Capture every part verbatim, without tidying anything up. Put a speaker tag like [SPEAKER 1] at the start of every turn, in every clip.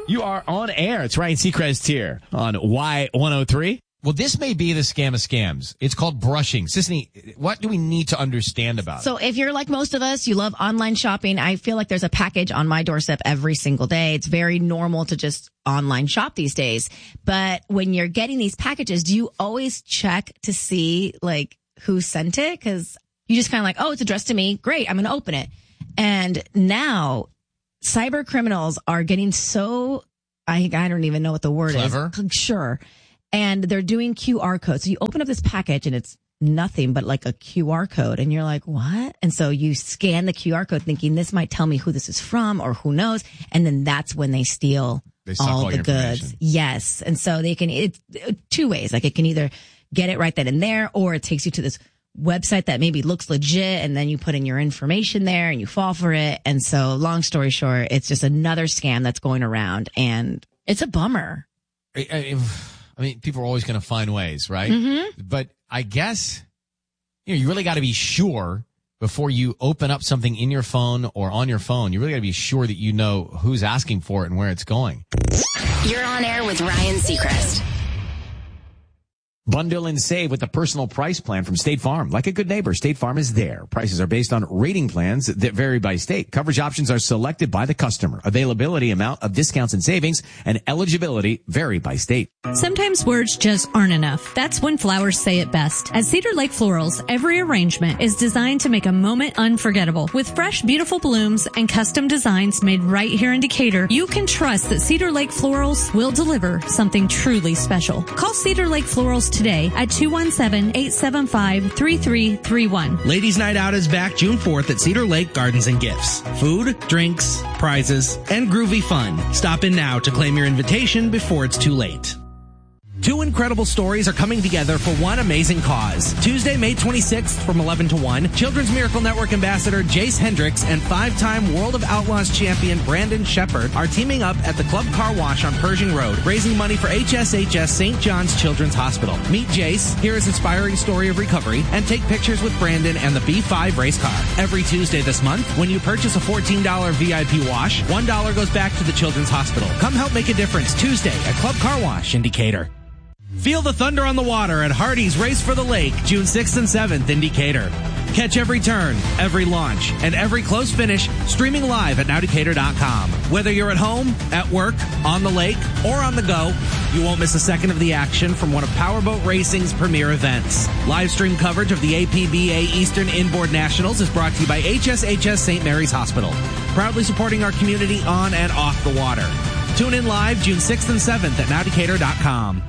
[SPEAKER 1] You are on air. It's Ryan Seacrest here on Y one oh three.
[SPEAKER 2] Well, this may be the scam of scams. It's called brushing. Sisney, what do we need to understand about it?
[SPEAKER 3] So if you're like most of us, you love online shopping. I feel like there's a package on my doorstep every single day. It's very normal to just online shop these days. But when you're getting these packages, do you always check to see like who sent it? Because you just kind of like, oh, it's addressed to me. Great. I'm going to open it. And now cyber criminals are getting so, I, I don't even know what the word
[SPEAKER 2] Clever?
[SPEAKER 3] is. Sure. And they're doing Q R codes. So you open up this package and it's nothing but like a Q R code. And you're like, what? And so you scan the Q R code thinking this might tell me who this is from or who knows. And then that's when they steal
[SPEAKER 2] They suck
[SPEAKER 3] all
[SPEAKER 2] all
[SPEAKER 3] the
[SPEAKER 2] your
[SPEAKER 3] goods.
[SPEAKER 2] information.
[SPEAKER 3] Yes. And so they can, it's two ways. Like it can either get it right then and there, or it takes you to this website that maybe looks legit, and then you put in your information there and you fall for it. And so long story short, it's just another scam that's going around, and it's a bummer.
[SPEAKER 2] I, I, I mean, people are always going to find ways, right?
[SPEAKER 3] Mm-hmm.
[SPEAKER 2] But I guess, you know, you really got to be sure before you open up something in your phone or on your phone. You really got to be sure that you know who's asking for it and where it's going.
[SPEAKER 4] You're on air with Ryan Seacrest.
[SPEAKER 1] Bundle and save with the personal price plan from State Farm. Like a good neighbor, State Farm is there. Prices are based on rating plans that vary by state. Coverage options are selected by the customer. Availability, amount of discounts and savings, and eligibility vary by state.
[SPEAKER 5] Sometimes words just aren't enough. That's when flowers say it best. At Cedar Lake Florals, every arrangement is designed to make a moment unforgettable. With fresh, beautiful blooms and custom designs made right here in Decatur, you can trust that Cedar Lake Florals will deliver something truly special. Call Cedar Lake Florals today at two one seven, eight seven five, three three three one.
[SPEAKER 6] Ladies' Night Out is back June fourth at Cedar Lake Gardens and Gifts. Food, drinks, prizes, and groovy fun. Stop in now to claim your invitation before it's too late. Two incredible stories are coming together for one amazing cause. Tuesday, May twenty-sixth from eleven to one, Children's Miracle Network Ambassador Jace Hendricks and five-time World of Outlaws champion Brandon Shepard are teaming up at the Club Car Wash on Pershing Road, raising money for H S H S Saint John's Children's Hospital. Meet Jace, hear his inspiring story of recovery, and take pictures with Brandon and the B five race car. Every Tuesday this month, when you purchase a fourteen dollars V I P wash, one dollar goes back to the Children's Hospital. Come help make a difference Tuesday at Club Car Wash in Decatur. Feel the thunder on the water at Hardy's Race for the Lake, June sixth and seventh in Decatur. Catch every turn, every launch, and every close finish streaming live at now decatur dot com. Whether you're at home, at work, on the lake, or on the go, you won't miss a second of the action from one of Powerboat Racing's premier events. Live stream coverage of the A P B A Eastern Inboard Nationals is brought to you by H S H S Saint Mary's Hospital, proudly supporting our community on and off the water. Tune in live June sixth and seventh at now decatur dot com.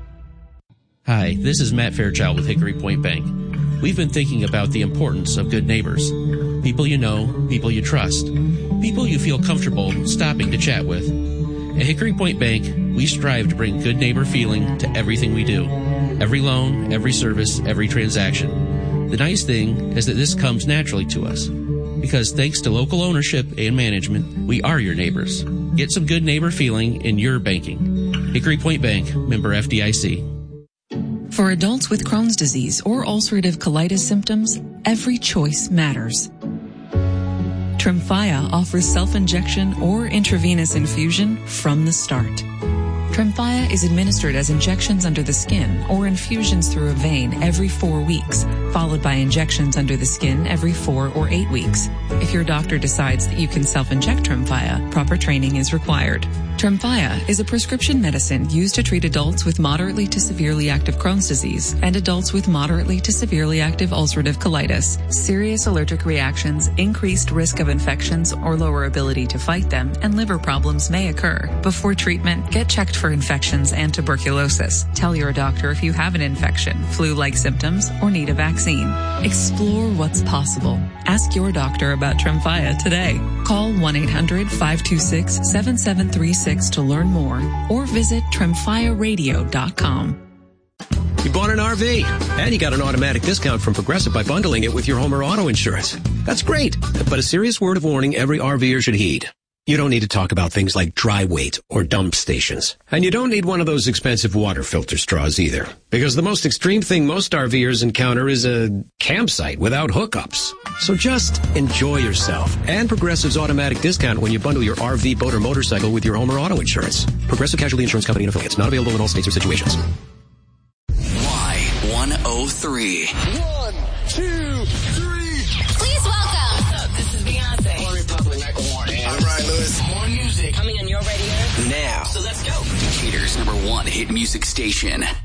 [SPEAKER 7] Hi, this is Matt Fairchild with Hickory Point Bank. We've been thinking about the importance of good neighbors. People you know, people you trust, people you feel comfortable stopping to chat with. At Hickory Point Bank, we strive to bring good neighbor feeling to everything we do. Every loan, every service, every transaction. The nice thing is that this comes naturally to us. Because thanks to local ownership and management, we are your neighbors. Get some good neighbor feeling in your banking. Hickory Point Bank, member F D I C.
[SPEAKER 8] For adults with Crohn's disease or ulcerative colitis symptoms, every choice matters. Tremfya offers self-injection or intravenous infusion from the start. Tremfya is administered as injections under the skin or infusions through a vein every four weeks, followed by injections under the skin every four or eight weeks. If your doctor decides that you can self-inject Tremfya, proper training is required. Tremfya is a prescription medicine used to treat adults with moderately to severely active Crohn's disease and adults with moderately to severely active ulcerative colitis. Serious allergic reactions, increased risk of infections or lower ability to fight them, and liver problems may occur. Before treatment, get checked for infections and tuberculosis. Tell your doctor if you have an infection, flu-like symptoms, or need a vaccine. Explore what's possible. Ask your doctor about Tremfya today. Call one eight hundred, five two six, seven seven three six to learn more or visit tremfya radio dot com.
[SPEAKER 9] You bought an R V and you got an automatic discount from Progressive by bundling it with your home or auto insurance. That's great, but a serious word of warning every RVer should heed. You don't need to talk about things like dry weight or dump stations. And you don't need one of those expensive water filter straws either. Because the most extreme thing most RVers encounter is a campsite without hookups. So just enjoy yourself. And Progressive's automatic discount when you bundle your R V, boat, or motorcycle with your home or auto insurance. Progressive Casualty Insurance Company and affiliates. Not available in all states or situations.
[SPEAKER 10] Y one oh three.
[SPEAKER 11] One, two, three.
[SPEAKER 4] Please welcome.
[SPEAKER 11] What's up? This is Beyonce.
[SPEAKER 10] One Republic, Michael Warren.
[SPEAKER 11] I'm Ryan Lewis.
[SPEAKER 10] More music.
[SPEAKER 11] Coming on your radio
[SPEAKER 10] Now.
[SPEAKER 11] So let's go.
[SPEAKER 10] Decatur's number one hit music station.